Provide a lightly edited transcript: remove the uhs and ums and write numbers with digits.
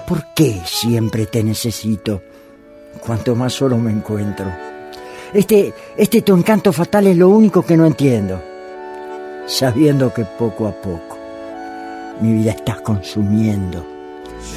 ¿Por qué siempre te necesito? Cuanto más solo me encuentro. Este tu encanto fatal es lo único que no entiendo. Sabiendo que poco a poco mi vida estás consumiendo.